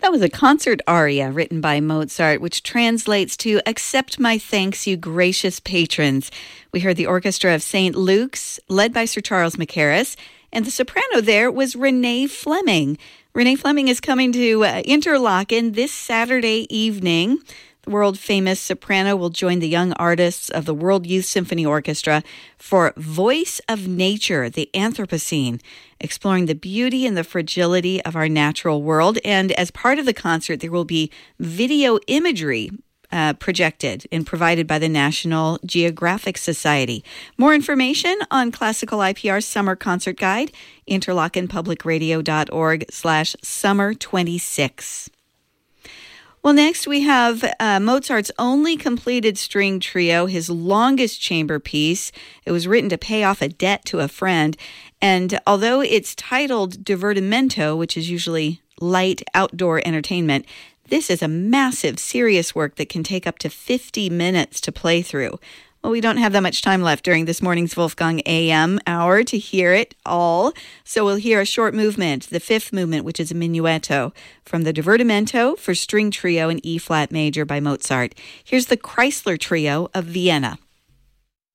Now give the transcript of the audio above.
That was a concert aria written by Mozart, which translates to "Accept my thanks, you gracious patrons." We heard the orchestra of St. Luke's, led by Sir Charles Mackerras, and the soprano there was Renee Fleming. Renee Fleming is coming to Interlaken this Saturday evening. The world-famous soprano will join the young artists of the World Youth Symphony Orchestra for Voice of Nature, the Anthropocene, exploring the beauty and the fragility of our natural world. And as part of the concert, there will be video imagery projected and provided by the National Geographic Society. More information on Classical IPR's Summer Concert Guide, interlakenpublicradio.org/summer26. Well, next we have Mozart's only completed string trio, his longest chamber piece. It was written to pay off a debt to a friend. And although it's titled Divertimento, which is usually light outdoor entertainment, this is a massive, serious work that can take up to 50 minutes to play through. Well, we don't have that much time left during this morning's Wolfgang AM hour to hear it all. So we'll hear a short movement, the fifth movement, which is a minuetto, from the Divertimento for string trio in E-flat major by Mozart. Here's the Chrysler Trio of Vienna.